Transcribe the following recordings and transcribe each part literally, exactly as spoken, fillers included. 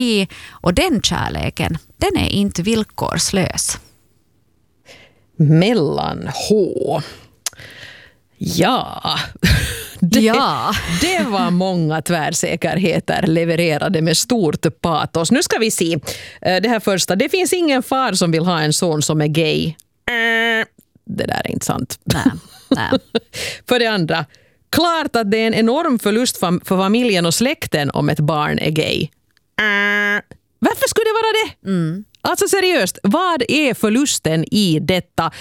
Och den kärleken, den är inte villkorslös. Mellan H. Ja, det, ja. det var många tvärsäkerheter levererade med stort patos. Nu ska vi se. Det här första. Det finns ingen far som vill ha en son som är gay. Det där är inte sant. Nej, nej. För det andra. Klart att det är en enorm förlust för familjen och släkten om ett barn är gay. Varför skulle det vara det? Mm. Alltså seriöst, vad är förlusten i detta?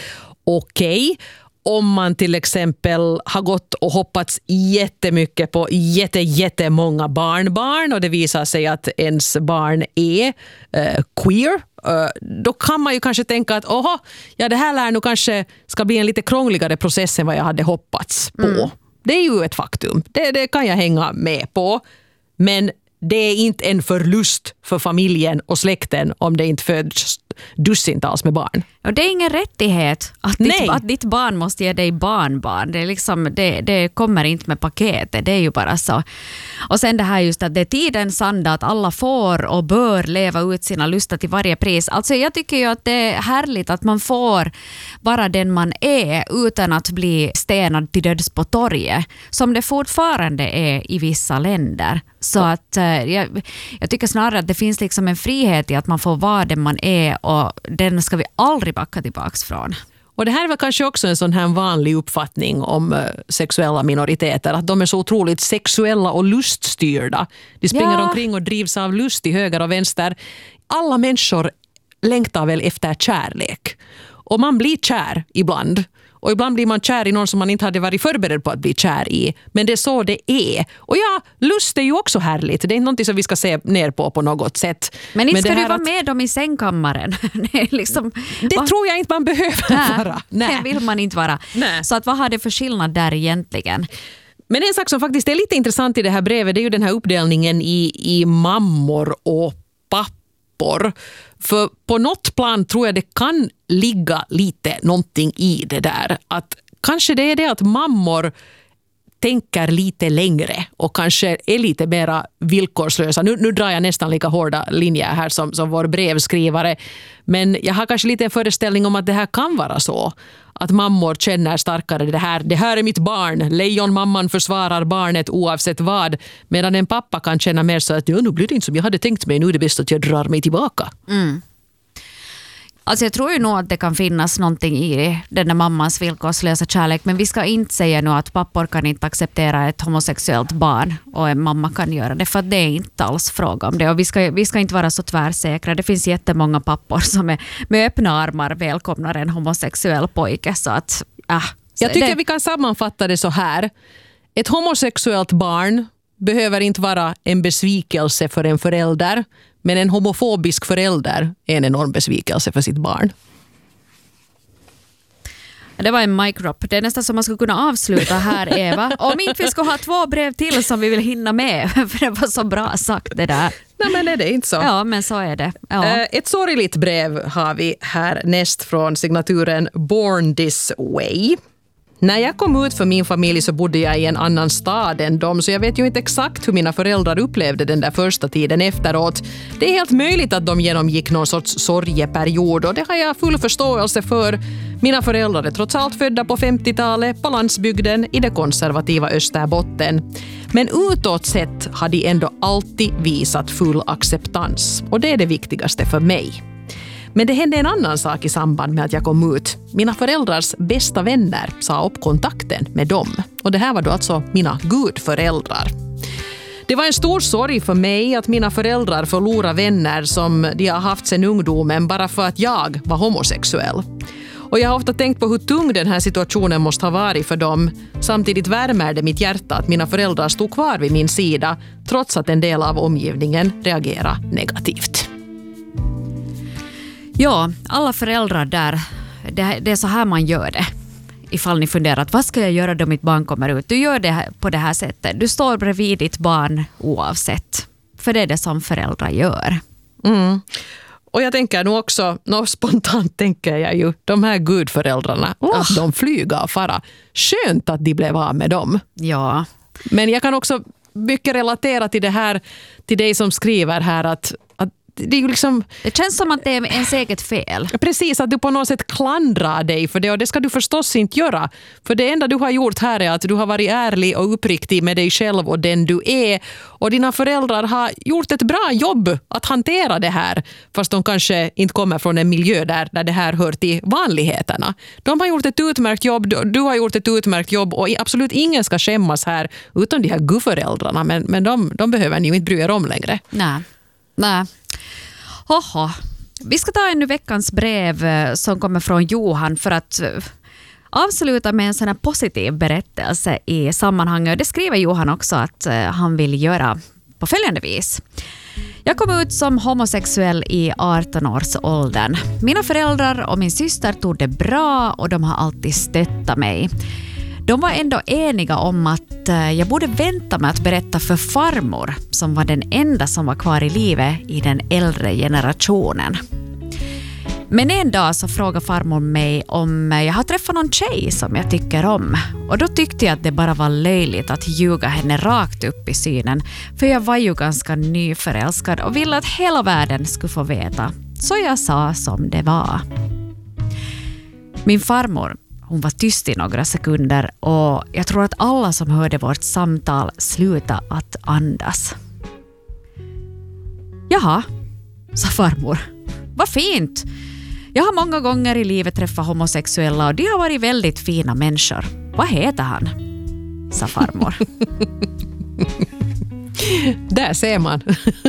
Okej, om man till exempel har gått och hoppats jättemycket på jätte, jättemånga barnbarn och det visar sig att ens barn är uh, queer, uh, då kan man ju kanske tänka att oho, ja, det här lär nog kanske ska bli en lite krångligare process än vad jag hade hoppats på. Mm. Det är ju ett faktum. Det, det kan jag hänga med på. Men det är inte en förlust för familjen och släkten om det inte föds dussintals med barn. Och det är ingen rättighet att ditt, att ditt barn måste ge dig barnbarn. Det, är liksom, det, det kommer inte med paketet, det är ju bara så. Och sen det här just att det är tidens anda att alla får och bör leva ut sina lustar till varje pris. Alltså jag tycker ju att det är härligt att man får vara den man är utan att bli stenad till döds på torget. Som det fortfarande är i vissa länder. Så att eh, jag, jag tycker snarare att det finns liksom en frihet i att man får vara den man är och den ska vi aldrig backa tillbaks från. Och det här är väl kanske också en sån här vanlig uppfattning om uh, sexuella minoriteter, att de är så otroligt sexuella och luststyrda. De springer ja. omkring och drivs av lust i höger och vänster. Alla människor längtar väl efter kärlek. Och man blir kär ibland. Och ibland blir man kär i någon som man inte hade varit förberedd på att bli kär i. Men det är så det är. Och ja, lust är ju också härligt. Det är inte någonting som vi ska se ner på på något sätt. Men inte ska Men du vara att... med dem i sängkammaren. det liksom... det Va? tror jag inte man behöver Nej, vara. Nej, det vill man inte vara. Nej. Så att vad har det för skillnad där egentligen? Men en sak som faktiskt är lite intressant i det här brevet, det är ju den här uppdelningen i, i mammor och pappor. För på något plan tror jag det kan ligga lite någonting i det där. Att kanske det är det att mammor tänker lite längre och kanske är lite mera villkorslösa. Nu, nu drar jag nästan lika hårda linjer här som, som vår brevskrivare. Men jag har kanske lite en föreställning om att det här kan vara så. Att mammor känner starkare det här. Det här är mitt barn. Lejonmamman försvarar barnet oavsett vad. Medan en pappa kan känna mer så att ja, nu blir det inte som jag hade tänkt mig. Nu är det bäst att jag drar mig tillbaka. Mm. Alltså jag tror ju nog att det kan finnas någonting i den där mammans villkorslösa kärlek. Men vi ska inte säga nu att pappor kan inte acceptera ett homosexuellt barn och en mamma kan göra det. För att det är inte alls fråga om det. Och vi ska, vi ska inte vara så tvärsäkra. Det finns jättemånga pappor som är med öppna armar välkomnar en homosexuell pojke. Så att, äh, så jag tycker det... vi kan sammanfatta det så här. Ett homosexuellt barn behöver inte vara en besvikelse för en förälder. Men en homofobisk förälder är en enorm besvikelse för sitt barn. Det var en mic drop. Det är nästan som man skulle kunna avsluta här, Eva. Om inte vi ska ha två brev till som vi vill hinna med. För det var så bra sagt det där. Nej, men är det inte så? Ja, men så är det. Ja. Ett sorgligt brev har vi här näst från signaturen Born This Way. När jag kom ut för min familj så bodde jag i en annan stad än dem, så jag vet ju inte exakt hur mina föräldrar upplevde den där första tiden efteråt. Det är helt möjligt att de genomgick någon sorts sorgeperiod och det har jag full förståelse för. Mina föräldrar är trots allt födda på femtiotalet på landsbygden i det konservativa Österbotten. Men utåt sett har de ändå alltid visat full acceptans och det är det viktigaste för mig. Men det hände en annan sak i samband med att jag kom ut. Mina föräldrars bästa vänner sa upp kontakten med dem. Och det här var då alltså mina gudföräldrar. Det var en stor sorg för mig att mina föräldrar förlorade vänner som de har haft sedan ungdomen bara för att jag var homosexuell. Och jag har ofta tänkt på hur tung den här situationen måste ha varit för dem. Samtidigt värmer det mitt hjärta att mina föräldrar stod kvar vid min sida trots att en del av omgivningen reagerade negativt. Ja, alla föräldrar där, det, det är så här man gör det. Ifall ni funderar att vad ska jag göra då mitt barn kommer ut? Du gör det på det här sättet. Du står bredvid ditt barn oavsett. För det är det som föräldrar gör. Mm. Och jag tänker nog också, nå, spontant tänker jag ju, de här gudföräldrarna, oh. att de flyga och fara. Skönt att de blev av med dem. Ja. Men jag kan också mycket relaterat till det här, till dig som skriver här, att, att det är ju liksom... Det känns som att det är en säkert fel. Precis, att du på något sätt klandrar dig för det, och det ska du förstås inte göra. För det enda du har gjort här är att du har varit ärlig och uppriktig med dig själv och den du är. Och dina föräldrar har gjort ett bra jobb att hantera det här, fast de kanske inte kommer från en miljö där, där det här hör till vanligheterna. De har gjort ett utmärkt jobb, du har gjort ett utmärkt jobb, och absolut ingen ska skämmas här utom de här gudföräldrarna, men, men de, de behöver ni ju inte bry er om längre. Nej, nej. Hoho. Vi ska ta ännu veckans brev som kommer från Johan för att avsluta med en sån här positiv berättelse i sammanhanget. Det skriver Johan också att han vill göra på följande vis. Jag kom ut som homosexuell i arton-årsåldern. Mina föräldrar och min syster tog det bra och de har alltid stöttat mig. De var ändå eniga om att jag borde vänta med att berätta för farmor, som var den enda som var kvar i livet i den äldre generationen. Men en dag så frågade farmor mig om jag har träffat någon tjej som jag tycker om. Och då tyckte jag att det bara var löjligt att ljuga henne rakt upp i synen, för jag var ju ganska nyförälskad och ville att hela världen skulle få veta. Så jag sa som det var. Min farmor, hon var tyst i några sekunder och jag tror att alla som hörde vårt samtal slutade att andas. Jaha, sa farmor. Vad fint! Jag har många gånger i livet träffat homosexuella och de har varit väldigt fina människor. Vad heter han? Sa farmor. Där ser man.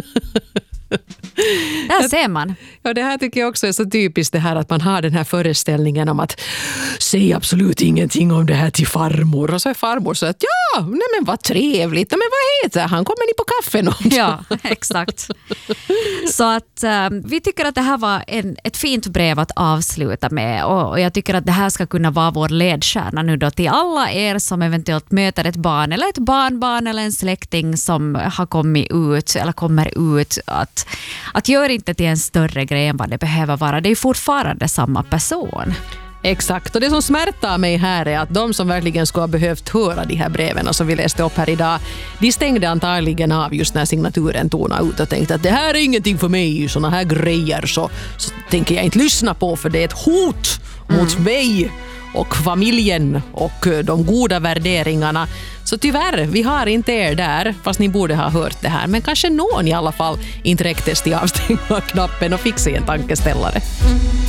Där ser man. Ja, det här tycker jag också är så typiskt, det här att man har den här föreställningen om att säg absolut ingenting om det här till farmor. Och så är farmor så att ja, nej men vad trevligt. Nej, men vad heter han? Kommer ni på kaffe någon? Ja, exakt. Så att um, vi tycker att det här var en, ett fint brev att avsluta med, och, och jag tycker att det här ska kunna vara vår ledstjärna nu då till alla er som eventuellt möter ett barn eller ett barnbarn eller en släkting som har kommit ut eller kommer ut, att Att gör inte till en större grej än vad det behöver vara. Det är fortfarande samma person. Exakt, och det som smärtar mig här är att de som verkligen skulle ha behövt höra de här breven som vi läste upp här idag, de stängde antagligen av just när signaturen tonade ut och tänkte att det här är ingenting för mig, såna här grejer så, så tänker jag inte lyssna på, för det är ett hot mm. mot mig och familjen och de goda värderingarna. Så tyvärr, vi har inte er där, fast ni borde ha hört det här. Men kanske någon i alla fall inte räcktes till avstänga knappen och fick sig en tankeställare.